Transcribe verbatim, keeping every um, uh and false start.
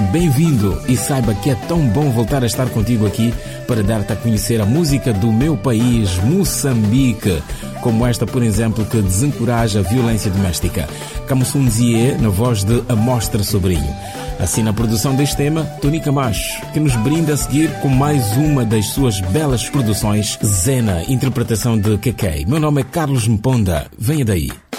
bem-vindo e saiba que é tão bom voltar a estar contigo aqui para dar-te a conhecer a música do meu país, Moçambique, como esta, por exemplo, que desencoraja a violência doméstica. Camusunzie, na voz de Amostra Sobrinho. Assim, na produção deste tema, Tony Camacho, que nos brinda a seguir com mais uma das suas belas produções, Zena, interpretação de Kekei. Meu nome é Carlos Mponda. Venha daí.